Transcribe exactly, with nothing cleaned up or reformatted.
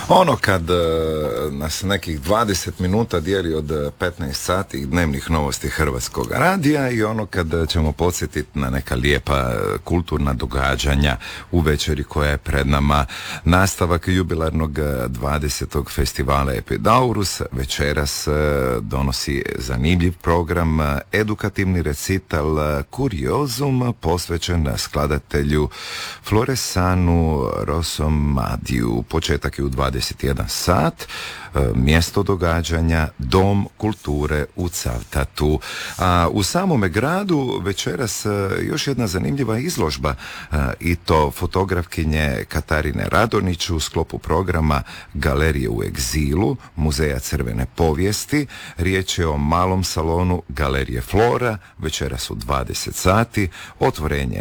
Ono kad uh, nas nekih dvadeset minuta dijeli od petnaest sati dnevnih novosti Hrvatskog radija i ono kad ćemo podsjetiti na neka lijepa kulturna događanja u večeri koja je pred nama, nastavak jubilarnog dvadesetog festivala Epidaurus večeras uh, donosi zanimljiv program, edukativni recital Kuriozum posvećen skladatelju Floresanu Rosomadiju. Početak je u dvadeset jedan sat, mjesto događanja Dom kulture u Cavtatu. A u samome gradu večeras još jedna zanimljiva izložba i to fotografkinje Katarine Radonić u sklopu programa Galerije u egzilu Muzeja crvene povijesti. Riječ je o malom salonu Galerije Flora, večeras u dvadeset sati, otvorenje